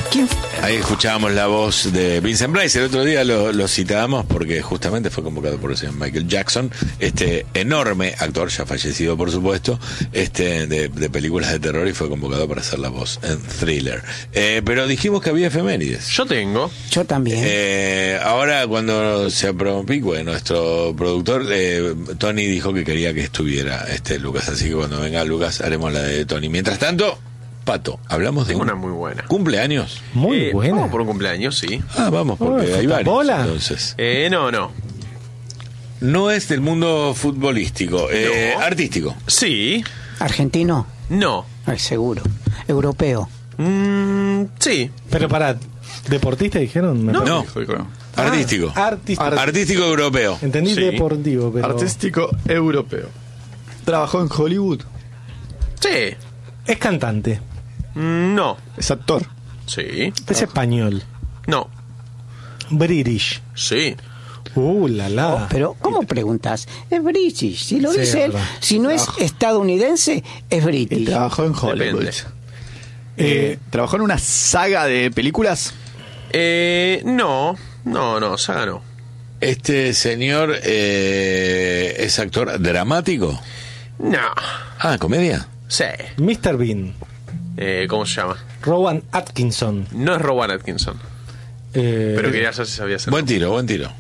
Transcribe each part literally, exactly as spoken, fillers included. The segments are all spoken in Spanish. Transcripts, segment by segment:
¿Quién? Ahí escuchábamos la voz de Vincent Price. El otro día lo, lo citábamos porque justamente fue convocado por el señor Michael Jackson, este enorme actor, ya fallecido por supuesto, este de, de películas de terror, y fue convocado para hacer la voz en Thriller. Eh, pero dijimos que había efemérides. Yo tengo. Yo también. Eh, ahora cuando se propicue nuestro productor, eh, Tony dijo que quería que estuviera este Lucas, así que cuando venga Lucas haremos la de Tony. Mientras tanto, Pato, hablamos de Tengo un una muy buena. cumpleaños. Muy Eh, buena. Vamos por un cumpleaños, sí. Ah, vamos, porque Oh, hay varios. ¿bola? Entonces, Eh, no, no. no es del mundo futbolístico, eh, No. artístico. Sí. ¿Argentino? No. Ay, seguro. ¿Europeo? Mm, sí. Pero para, ¿deportista dijeron? Me No. parece. No, Dijo, dijo, no. artístico. Ah, artístico. Art- Artístico europeo. Entendí Sí. deportivo, pero... Artístico europeo. Trabajó en Hollywood. Sí. Es cantante. Mm, no. Es actor. Sí. Es español. No. British. Sí. Uh, la la. Pero, ¿cómo preguntas? Es British. Si lo Sí, dice él, verdad. si no es estadounidense, es Y British. trabajó en Hollywood. Depende. Eh, ¿Trabajó en una saga de películas? Eh, no. No, no, saga no. Este señor eh, es actor dramático. No. Ah, comedia. Sí. mister Bean. Eh, ¿Cómo se llama? Rowan Atkinson. No es Rowan Atkinson. Eh, Pero quería saber si sabía hacer. Buen tiro, buen tiro.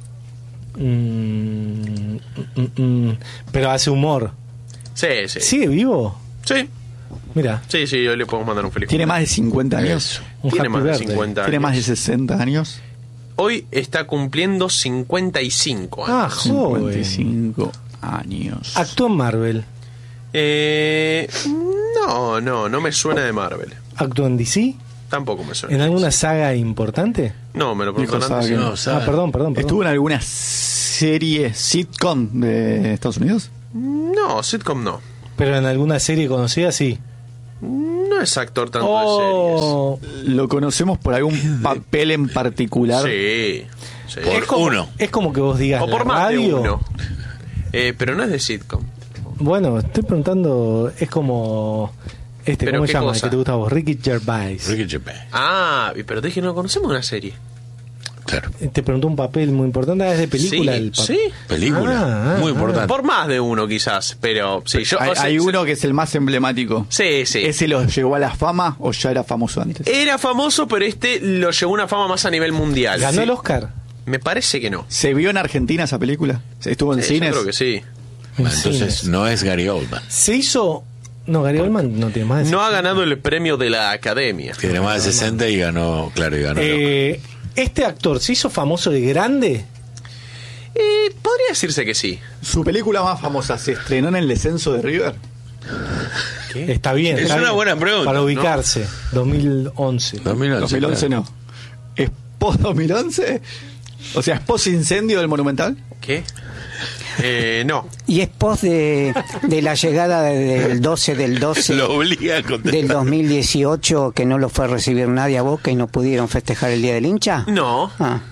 mm, mm, mm, pero hace humor. Sí, sí. ¿Sigue vivo? Sí. Mira, Sí, sí, yo le puedo mandar un feliz Tiene más de cumpleaños. cincuenta años. Eso. un Tiene happy más de birthday. cincuenta Tiene años. más de sesenta años. Hoy está cumpliendo cincuenta y cinco años. Ah, joven. cincuenta y cinco años. Actuó en Marvel. Eh, no, no, no me suena de Marvel. Actuó en D C. Tampoco me suena. ¿En alguna saga importante? No, me lo Dijo preguntaron antes. saga. No. No, sabe. Ah, perdón, perdón, perdón. ¿Estuvo en alguna serie sitcom de Estados Unidos? No, sitcom no. Pero en alguna serie conocida, sí. No es actor tanto Oh, ¿Lo conocemos por algún papel en particular? de series. Sí, sí. Por es como, uno. Es como que vos digas O por la más de radio. uno. Eh, pero no es de sitcom. Bueno, estoy preguntando, es como este, ¿Pero ¿cómo qué se llama? cosa? ¿Qué te gusta a vos? Ricky Gervais. Ricky Gervais. Ah, pero te dije, no conocemos una serie. Claro. Te preguntó un papel muy importante, ¿es de película? Sí, el pa- sí. Película. Ah, Muy ah, importante. Por más de uno, quizás. Pero sí, yo. Hay, o sea, hay uno que es el más emblemático. Sí, sí. ¿Ese lo llegó a la fama o ya era famoso antes? Era famoso, pero este lo llevó a una fama más a nivel mundial. ¿Ganó Sí. el Oscar? Me parece que no. ¿Se vio en Argentina esa película? ¿Estuvo en Sí, yo cines? creo que sí. En Bueno, entonces cines. no es Gary Oldman. Se hizo... No, Gary Oldman no tiene más de No ha ganado el premio de la Academia. Tiene más de sesenta y ganó, claro, y ganó. Eh, ¿Este actor se hizo famoso de grande? Eh, podría decirse que sí. ¿Su película más famosa se estrenó en El descenso de River? Está bien. Es está una bien. buena pregunta, Para ¿no? ubicarse. dos mil once. dos mil once. dos mil once claro. no. ¿Es post dos mil once? O sea, ¿es post incendio del Monumental? ¿Qué? Eh, no. Y es post de, de la llegada de- del doce del doce Lo obliga a contestar. del dos mil dieciocho, que no lo fue a recibir nadie a Boca y no pudieron festejar el Día del Hincha. No. Ah,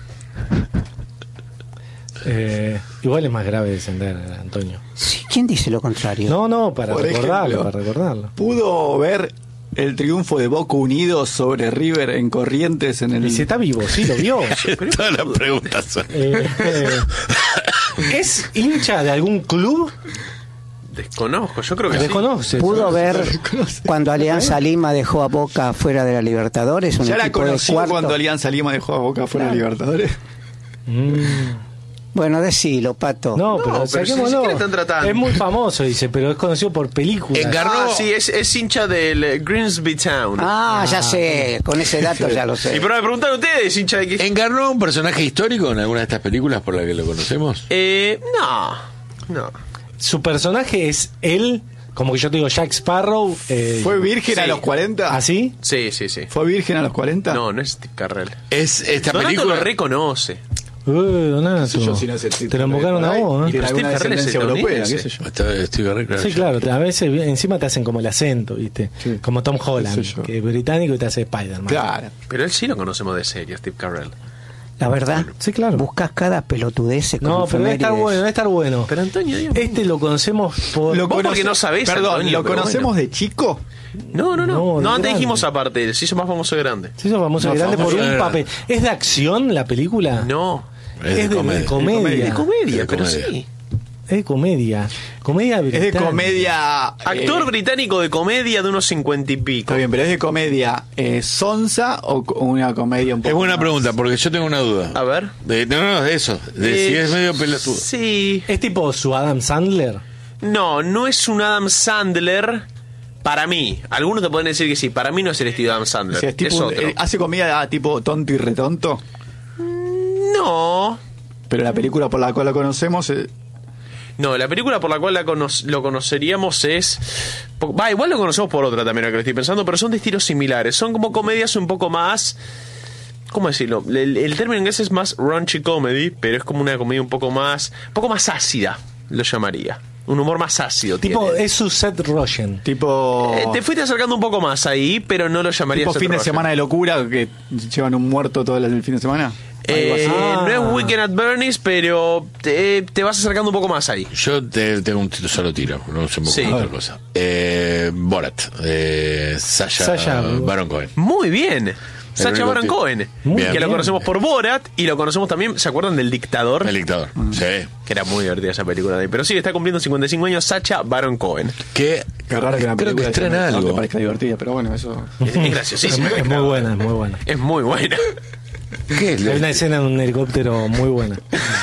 Eh, igual es más grave descender, Antonio. sí, ¿quién dice lo contrario? No, no, para Por recordarlo, ejemplo. para recordarlo. ¿Pudo ver el triunfo de Boca Unidos sobre River en Corrientes en el... Y si está vivo, sí, lo vio. Todas las preguntas son. Eh, eh, ¿Es hincha de algún club? Desconozco, yo creo que sí. Desconoce. ¿Pudo ver cuando Alianza Lima dejó a Boca fuera de la Libertadores? Un ¿Ya era equipo de conocido cuarto. cuando Alianza Lima dejó a Boca fuera de Libertadores? Mm. Bueno, decilo, Pato. No, No, pero, pero si ni saquémoslo. siquiera están tratando. Es muy famoso, dice, pero es conocido por películas. Encarnó- Ah, sí, es, es hincha del eh, Grimsby Town. Ah, ya sé, con ese dato ya lo Y sé. pero me preguntaron ustedes, hincha de qué. ¿Encarnó un personaje histórico en alguna de estas películas por la que lo conocemos? Eh, no. No. Su personaje es él, como que yo te digo, Jack Sparrow. Eh, ¿Fue virgen sí. a los cuarenta? ¿Así? Sí, sí, sí. ¿Fue virgen a los cuarenta? No, no es Steve Carrell. Es esta Donato película. lo reconoce. Uh, Donato. Yo si no es el Te título lo invocaron de a por ahí, vos, y ¿no? de alguna Steve Carell es descendencia europea, qué estadounidense. sé yo. Está- estoy correcto, claro. Sí, claro, a veces encima te hacen como el acento, ¿viste? Sí. Como Tom Holland, Qué sé yo. que es británico y te hace Spider-Man. Claro. Pero él sí lo conocemos de serie, Steve Carell. La verdad, Sí, claro. buscas cada pelotudez con No, pero debe estar efemérides. bueno, debe estar bueno. Pero Antonio, Dios. Este lo conocemos por... Lo Vos porque conoce- no sabés, Perdón, Antonio, ¿lo pero conocemos bueno. de chico? No, no, no. No, No, de antes grande. dijimos aparte, se hizo más famoso de grande. Se hizo famoso No, grande por famoso un de papel. ¿Es de acción la película? No. Es de Es de comedia. comedia. De comedia, De pero comedia. sí. Es de comedia. Comedia Es de británica. comedia... Actor eh, británico de comedia de unos cincuenta y pico. Está bien, pero ¿es de comedia eh, sonsa o co- una comedia un poco Es buena más? pregunta, porque yo tengo una duda. A ver. De, no, no, de eso. De si Eh, es medio pelotudo. Sí. ¿Es tipo su Adam Sandler? No, no es un Adam Sandler para mí. Algunos te pueden decir que sí. Para mí no es el estilo de Adam O Sandler. sea, es tipo, es otro. eh, hace comedia ah, tipo tonto y retonto, No. pero la película por la cual la conocemos eh, No, la película por la cual la cono- lo conoceríamos es... po- Va, igual lo conocemos por otra también, lo que estoy pensando, pero son de estilos similares. Son como comedias un poco más... ¿Cómo decirlo? El, el término inglés es más raunchy comedy, pero es como una comedia un poco más... Un poco más ácida, lo llamaría. Un humor más ácido. Tipo, tiene. es su Seth Rogen. tipo Eh, te fuiste acercando un poco más ahí, pero no lo llamaría tipo Seth fin de Rogen. semana de locura que llevan un muerto todo el fin de semana. Algo Eh, así. Ah. no es Weekend at Bernie's, pero te, te vas acercando un poco más ahí. Yo te, tengo un tiro, solo tiro, no sé Sí. otra cosa. Eh, Borat, eh, Sasha, Sasha Baron Cohen. Muy bien. Sacha único Baron tipo. Cohen, Muy que bien. lo conocemos por Borat y lo conocemos también, ¿se acuerdan del Dictador? El dictador. Sí. Que era muy divertida esa película de ahí. Pero sí, está cumpliendo cincuenta y cinco años Sacha Baron Cohen. Que Qué raro que una creo que película estrena no te algo. parezca divertida, pero bueno, eso... Es, es Es, graciosísimo. es muy buena, es muy buena. Es muy buena. ¿Qué es? Hay una escena en un helicóptero muy buena.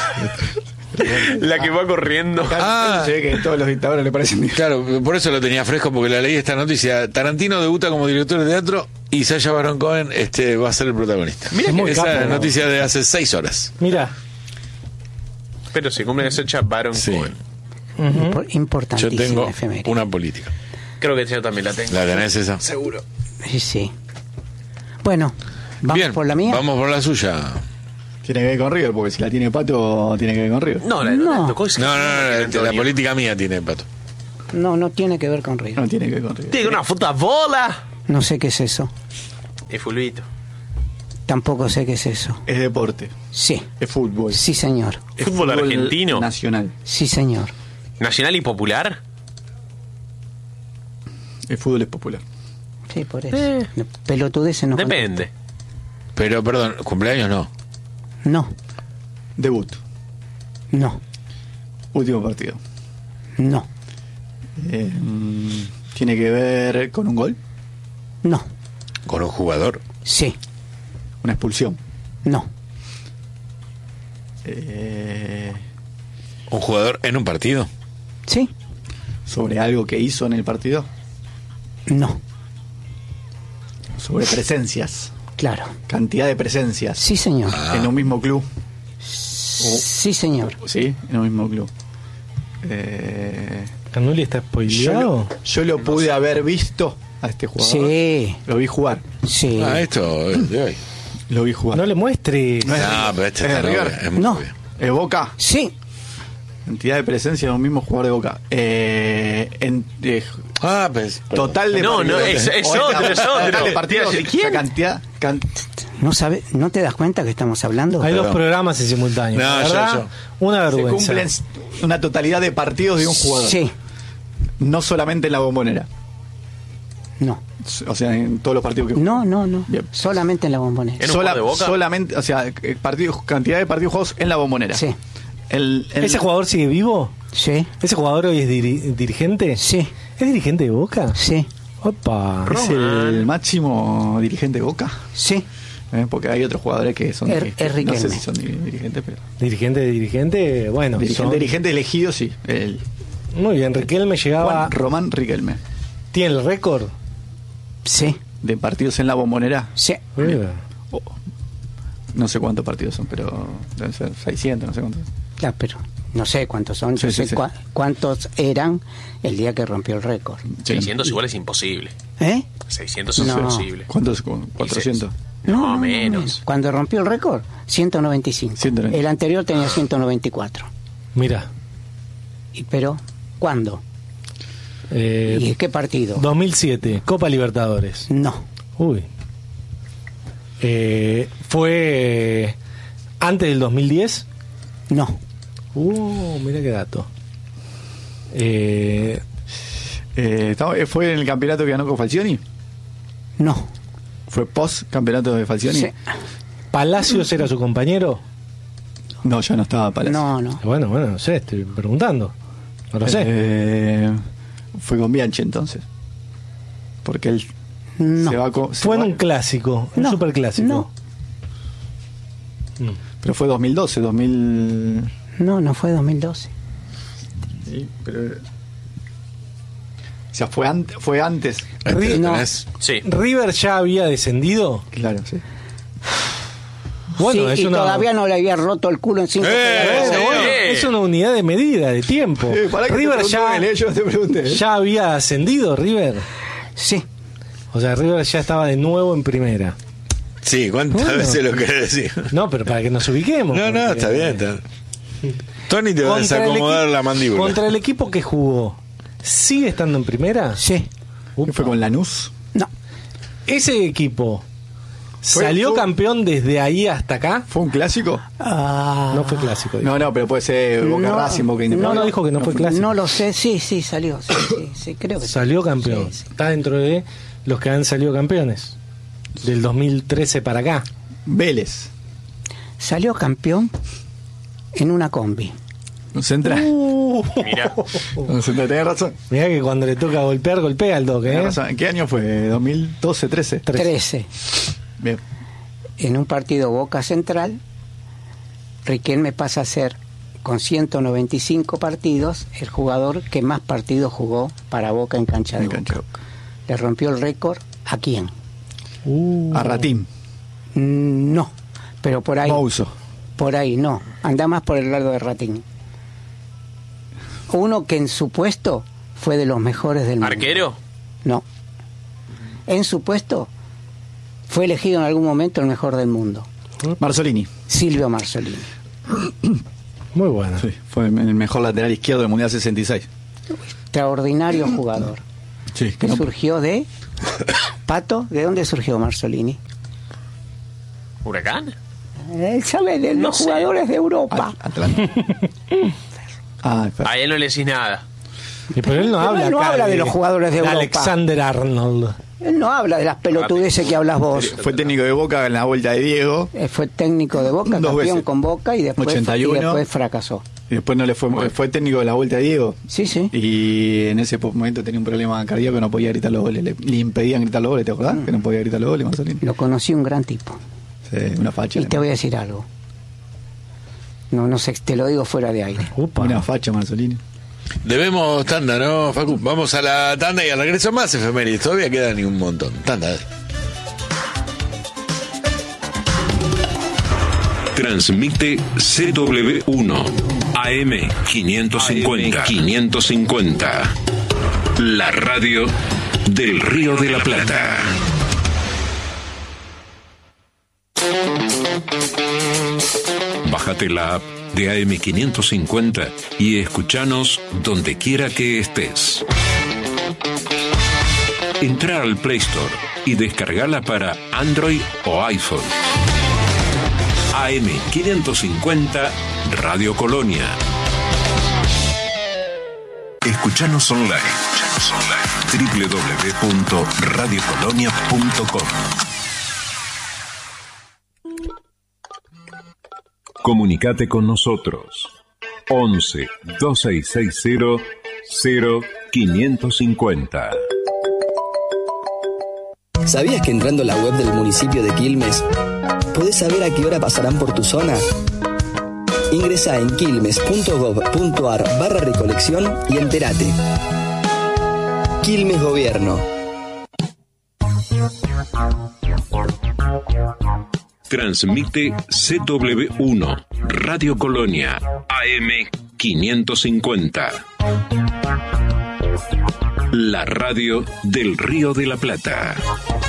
La que va corriendo. Ah. Se ve que todos los dictadores le parecen bien. Claro, por eso lo tenía fresco, porque la leí esta noticia. Tarantino debuta como director de teatro y Sacha Baron Cohen este, va a ser el protagonista. Mira Es que muy esa capo, ¿no? noticia de hace seis horas. Mira, Pero sí, cumple Sacha Baron Sí. Cohen. Impor- Yo Importantísima tengo efeméride. una política. Creo que yo también la tengo. ¿La tenés esa? Seguro. Sí, sí. Bueno, vamos Bien, por la mía. vamos por la suya. Tiene que ver con River, porque si la tiene Pato, tiene que ver con River. No, la, No. la tocó ese- No, no, no, la, la Antonio. política mía tiene pato. No, no tiene que ver con River. No tiene que ver con River. Tiene una puta bola. No sé qué es eso. Es fulbito. Tampoco sé qué es eso. Es deporte, Sí, es fútbol. sí señor. Es ¿Fútbol argentino? Nacional. Sí señor. ¿Nacional y popular? El fútbol es popular. Sí, por eso. Eh. Pelotudeces no. Depende. Pero, perdón, cumpleaños no. No, Debut. no, Último partido. no, Eh, mm, tiene que ver con un gol, no, Con un jugador. sí, una expulsión. no, Eh, Un jugador en un partido. sí, sobre algo que hizo en el partido. no, Sobre presencias. claro. Cantidad de presencias. Sí señor. En un mismo club. Sí señor. Sí, en un mismo club. Eh, Canuli está yo, spoileado. lo, yo lo pude haber visto a este jugador. Sí, Lo vi jugar. sí. Ah, esto es de hoy. Lo vi jugar. No le muestre. No es No, River. pero este Es está de River. obvio, es muy No. obvio. ¿Es Boca? Sí, Cantidad de presencia de un mismo jugador de Boca. Eh, en, eh, Ah, pues. total de No, partidos. no, es- es O otro, es otro. Total de partidos. Te iba a decir, ¿quién? La cantidad. can- ¿no sabe, no te das cuenta que estamos hablando? Hay dos Perdón. programas en simultáneo. No, La yo- verdad, yo. una se vergüenza. cumplen una totalidad de partidos de un jugador. Sí, No solamente en la Bombonera. no, O sea, en todos los partidos que no, no, no. Bien. Solamente en la bombonera. ¿En un juego de Boca? Solamente, o sea, eh, partidos, cantidad de partidos jugados en la Bombonera. Sí, El, el- ¿Ese jugador sigue vivo? sí, ¿Ese jugador hoy es diri- dirigente? sí, ¿Es dirigente de Boca? sí, Opa. es el máximo dirigente de Boca. sí. Eh, porque hay otros jugadores que son Er- dirigentes. es no sé Riquelme. si son di- dirigentes, pero Dirigente de dirigente, bueno. dirigente, son- dirigente elegido, sí. El Muy bien, Riquelme llegaba. Juan Román Riquelme. ¿Tiene el récord? Sí, De partidos en la Bombonera. sí. Eh, Oh, no sé cuántos partidos son, pero deben ser seiscientos, no sé cuántos. Claro, pero no sé cuántos son. Yo Sí, sí, sé sí. cua- cuántos eran el día que rompió el récord. seiscientos igual es imposible. ¿Eh? seiscientos es No. imposible. ¿Cuántos? cuatrocientos. No, menos. Cuando rompió el récord, ciento noventa y cinco. ciento noventa. El anterior tenía ciento noventa y cuatro. Mira. Y, pero, ¿cuándo? eh, ¿Y qué partido? dos mil siete, Copa Libertadores. No. Uy. Eh, fue ¿Antes del dos mil diez? No. Uh, mira qué dato. Eh, Eh, estamos- ¿Fue en el campeonato que ganó con Falcioni? No. ¿Fue post campeonato de Falcioni? Sí. ¿Palacios era su compañero? No, ya no estaba para No, no. Bueno, bueno, no sé, estoy preguntando. No lo sé. Eh, fue con Bianchi entonces. Porque él No. se va con. se Fue en va- un clásico, un No, superclásico. no. Pero fue dos mil doce, dos mil. No, no fue dos mil doce. Sí, pero. O sea, fue, ante- fue antes. Este, No. tenés- Sí. ¿River ya había descendido? Claro, sí. Bueno, sí, es y una... todavía no le había roto el culo en cinco Eh, pedazos. Bueno, bueno, Sí. es una unidad de medida, de tiempo. Eh, pará que te River pregunté ya, él, eh, yo no te pregunté. eh. ya había ascendido, River. Sí. O sea, River ya estaba de nuevo en primera. Sí, ¿cuántas Bueno. veces lo querés decir? No, pero para que nos ubiquemos. No, no, porque- está bien. Está... Tony te va a Contra el desacomodar equi- la mandíbula. Contra el equipo que jugó, ¿sigue estando en primera? Sí. ¿Qué fue con Lanús? No. Ese equipo Fue- salió fue- campeón desde ahí hasta acá. ¿Fue un clásico? Ah, No fue clásico. dijo. No, no, pero puede ser Boca No, Racing, Boca No, Independiente. no dijo que no fue clásico. no lo sé. Sí, sí, salió. Sí, sí, sí, creo que sí. Salió campeón. Sí, sí. Está dentro de los que han salido campeones. Del dos mil trece para acá. Vélez. Salió campeón en una combi. Un central. Mira. Un central, tenés razón. Mirá que cuando le toca golpear, golpea el toque. Tenés ¿eh? razón. ¿Qué año fue? ¿dos mil doce, trece? Trece. trece. Bien. En un partido Boca Central, Riquelme pasa a ser, con ciento noventa y cinco partidos, el jugador que más partidos jugó para Boca en cancha de En Boca. cancha de Boca. Le rompió el récord. ¿A quién? Uh, A Ratín. Mm, No, pero por ahí. Mouso. Por ahí, no. Anda más por el lado de Ratín. Uno que en su puesto fue de los mejores del mundo. ¿Arquero? No. En su puesto fue elegido en algún momento el mejor del mundo. Marzolini. Silvio Marzolini. muy bueno. Sí, fue el mejor lateral izquierdo del Mundial sesenta y seis. Extraordinario jugador. Sí, Que surgió de... Pato, ¿de dónde surgió Marzolini? ¿Huracán? Él sabe de No los sé. jugadores de Europa. Atlanta. Ah, perfecto. A él no le decís nada. Y pero él no Pero habla él no acá habla de los jugadores de Europa. Alexander Arnold. Él no habla de las pelotudeces que hablas vos. Fue técnico de Boca en la vuelta de Diego Eh, Fue técnico de Boca, Dos campeón veces. con Boca y después, ochenta y uno. y después fracasó. y después no le fue fue técnico de la vuelta de Diego. Sí, sí. Y en ese momento tenía un problema cardíaco, no podía gritar los goles. Le, le impedían gritar los goles, ¿te acordás? Que no podía gritar los goles, Marzolini. Lo conocí, un gran tipo. Sí, una facha. Y te voy a decir algo. No, no sé, te lo digo fuera de aire. Upa. Una facha, Marzolini. Debemos tanda, ¿no, Facu? Vamos a la tanda y al regreso más efemérides. Todavía queda ni un montón. Tanda. Transmite C W uno A M quinientos cincuenta. quinientos cincuenta. La radio del Río de la Plata. Bájate la app de A M quinientos cincuenta y escuchanos donde quiera que estés. Entra al Play Store y descargala para Android o iPhone. A M quinientos cincuenta Radio Colonia. Escuchanos online. doble u doble u doble u punto radio colonia punto com. Comunicate con nosotros. once, dos seis seis cero, cero quinientos cincuenta. ¿Sabías que entrando a la web del municipio de Quilmes podés saber a qué hora pasarán por tu zona? Ingresá en quilmes punto gov punto ar barra recolección y entérate. Quilmes Gobierno. Transmite C W uno Radio Colonia A M quinientos cincuenta. La radio del Río de la Plata.